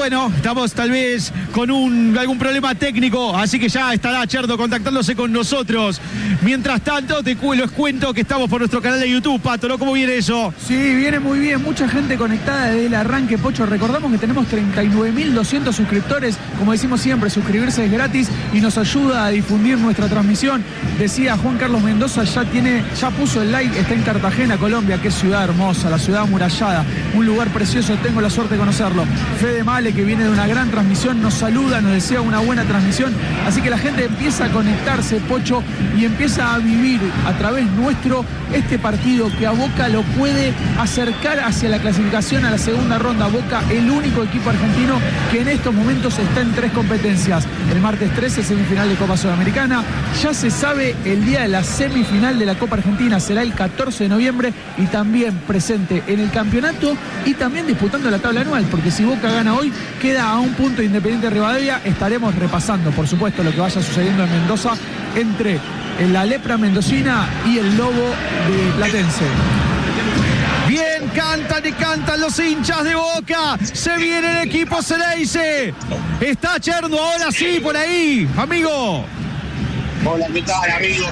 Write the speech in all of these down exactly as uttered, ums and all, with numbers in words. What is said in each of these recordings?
bueno, estamos tal vez con un, algún problema técnico, así que ya estará Cherno contactándose con nosotros. Mientras tanto, te cu les cuento que estamos por nuestro canal de YouTube, Pato, ¿no? ¿Cómo viene eso? Sí, viene muy bien, mucha gente conectada desde el arranque, Pocho. Recordamos que tenemos treinta y nueve mil doscientos suscriptores. Como decimos siempre, suscribirse es gratis y nos ayuda a difundir nuestra transmisión. Decía Juan Carlos Mendoza, ya tiene, ya puso el like, está en Cartagena, Colombia. Qué ciudad hermosa, la ciudad amurallada, un lugar precioso, tengo la suerte de conocerlo. Fede Male, que viene de una gran transmisión, nos saluda, nos desea una buena transmisión. Así que la gente empieza a conectarse, Pocho, y empieza a vivir a través nuestro este partido que a Boca lo puede acercar hacia la clasificación a la segunda ronda. Boca, el único equipo argentino que en estos momentos está en tres competencias. El martes trece, semifinal de Copa Sudamericana. Ya se sabe el día de la semifinal de la Copa Argentina, será el catorce de noviembre, y también presente en el campeonato y también disputando la tabla anual, porque si Boca gana hoy, queda a un punto de Independiente Rivadavia. Estaremos repasando, por supuesto, lo que vaya sucediendo en Mendoza entre la lepra mendocina y el lobo de Platense. Bien, cantan y cantan los hinchas de Boca. Se viene el equipo Xeneize. Está Cherno ahora sí por ahí, amigo. Hola, ¿qué tal, amigo?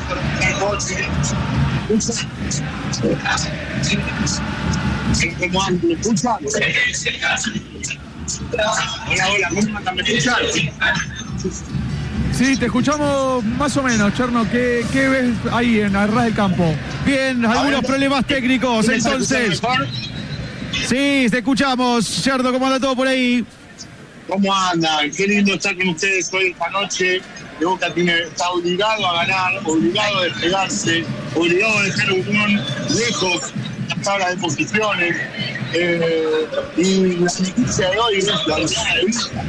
¿Cómo andan? ¿Me escuchan? Hola, hola, ¿cómo andan? ¿Me escuchan? Sí, te escuchamos más o menos, Cherno. ¿Qué, qué ves ahí en el ras del campo? Bien, algunos ver, problemas técnicos, entonces. Sí, te escuchamos, Cherno, ¿cómo anda todo por ahí? ¿Cómo andan? Qué lindo estar con ustedes hoy esta noche. De Boca tiene, está obligado a ganar, obligado a despegarse, obligado a dejar a Unión lejos de la tabla de posiciones. Eh, y la noticia de hoy es la de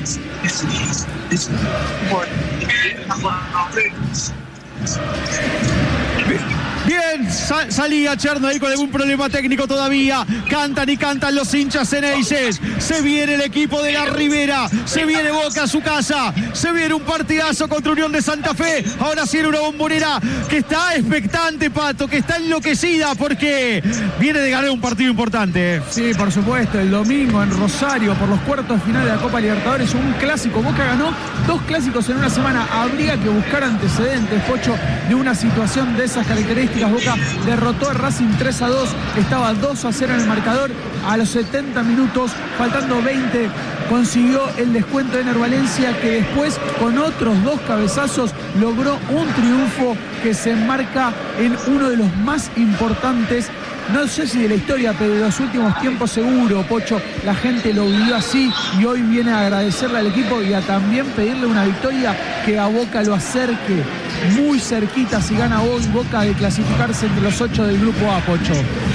Bien, sal, salía Cherno ahí con algún problema técnico todavía. Cantan y cantan los hinchas Xeneices. Se viene el equipo de la Ribera. Se viene Boca a su casa. Se viene un partidazo contra Unión de Santa Fe. Ahora sí era una Bombonera que está expectante, Pato, que está enloquecida porque viene de ganar un partido importante. Sí, por supuesto, el domingo en Rosario por los cuartos finales de la Copa Libertadores, un clásico. Boca ganó dos clásicos en una semana. Habría que buscar antecedentes, Pocho, de una situación de esas características. Boca derrotó a Racing tres a dos, estaba dos a cero en el marcador. A los setenta minutos, faltando veinte, consiguió el descuento de Ener Valencia, que después, con otros dos cabezazos, logró un triunfo que se enmarca en uno de los más importantes, no sé si de la historia, pero de los últimos tiempos seguro, Pocho. La gente lo vivió así y hoy viene a agradecerle al equipo y a también pedirle una victoria que a Boca lo acerque muy cerquita, si gana hoy Boca, de clasificarse entre los ocho del grupo A, Pocho.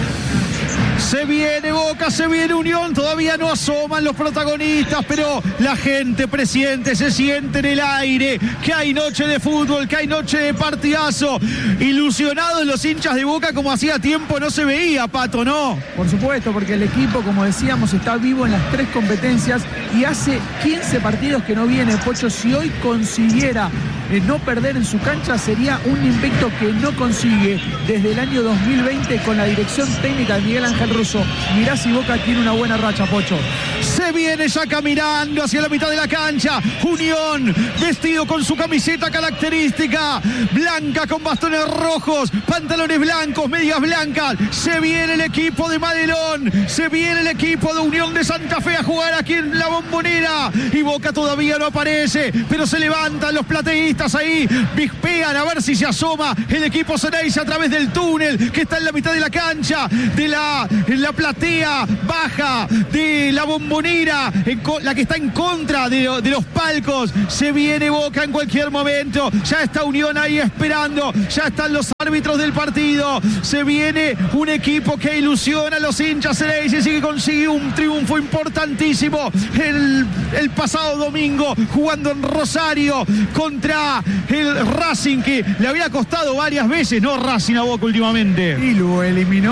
Se viene Boca, se viene Unión, todavía no asoman los protagonistas, pero la gente presiente, se siente en el aire, que hay noche de fútbol, que hay noche de partidazo. Ilusionados los hinchas de Boca como hacía tiempo no se veía, Pato, ¿no? Por supuesto, porque el equipo, como decíamos, está vivo en las tres competencias y hace quince partidos que no viene, Pocho. Si hoy consiguiera eh, no perder en su cancha, sería un invicto que no consigue desde el año dos mil veinte con la dirección técnica de Miguel Ángel Russo. Mirá si Boca tiene una buena racha, Pocho. Se viene ya caminando hacia la mitad de la cancha. Unión, vestido con su camiseta característica, blanca con bastones rojos, pantalones blancos, medias blancas. Se viene el equipo de Madelón, se viene el equipo de Unión de Santa Fe a jugar aquí en la Bombonera. Y Boca todavía no aparece, pero se levantan los plateístas ahí, bispean a ver si se asoma el equipo Xeneize a través del túnel que está en la mitad de la cancha, de la, en la platea baja de la Bombonera, en la que está en contra de, de los palcos. Se viene Boca en cualquier momento, ya está Unión ahí esperando, ya están los árbitros del partido. Se viene un equipo que ilusiona a los hinchas Xeneize y que consigue un triunfo importantísimo el, el pasado domingo, jugando en Rosario contra el Racing, que le había costado varias veces, ¿no? Racing a Boca últimamente. Y lo eliminó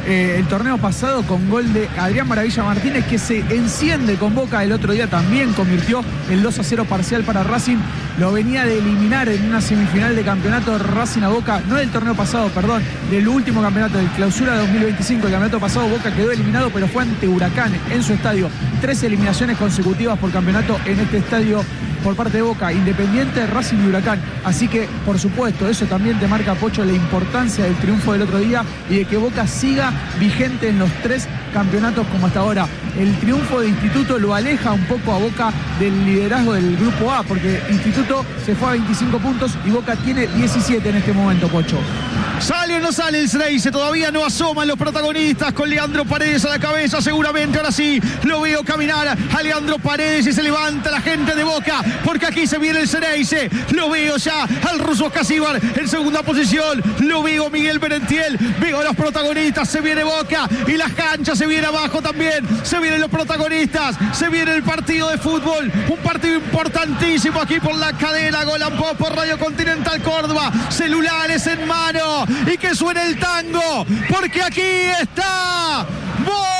eh, el torneo pasado con gol de Adrián Maravilla Martínez, que se enciende con Boca. El otro día también convirtió el dos a cero parcial para Racing. Lo venía de eliminar en una semifinal de campeonato Racing a Boca, no del torneo pasado, perdón, del último campeonato, del clausura dos mil veinticinco. El campeonato pasado Boca quedó eliminado, pero fue ante Huracán en su estadio. Tres eliminaciones consecutivas por campeonato en este estadio por parte de Boca, Independiente, Racing y Huracán. Así que, por supuesto, eso también te marca, Pocho, la importancia del triunfo del otro día y de que Boca siga vigente en los tres campeonatos como hasta ahora. El triunfo de Instituto lo aleja un poco a Boca del liderazgo del Grupo A, porque Instituto se fue a veinticinco puntos y Boca tiene diecisiete en este momento, Pocho. ¿Sale o no sale el Xereyce? Todavía no asoman los protagonistas con Leandro Paredes a la cabeza, seguramente. Ahora sí, lo veo caminar a Leandro Paredes y se levanta la gente de Boca, porque aquí se viene el Xereyce. Lo veo ya al ruso Casíbar en segunda posición. Lo veo Miguel Merentiel. Veo a los protagonistas. Se viene Boca y las canchas se viene abajo también. Se vienen los protagonistas. Se viene el partido de fútbol. Un partido importantísimo aquí por la cadena Gol and Pop por Radio Continental Córdoba. Celulares en mano. Y que suene el tango, porque aquí está Boca.